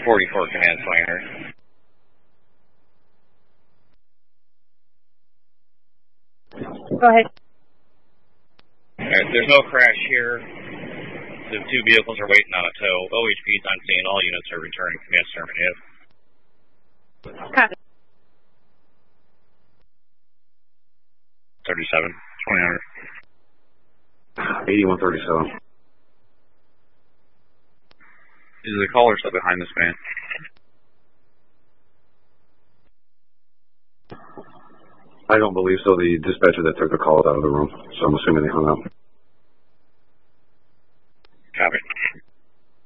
44 command Swiner. Go ahead. Alright, there's no crash here. The two vehicles are waiting on a tow. OHP is on scene. All units are returning. Command terminated. Copy. 37, 2000. 8137. Is the caller still behind this man? I don't believe so. The dispatcher that took the call is out of the room, so I'm assuming they hung up.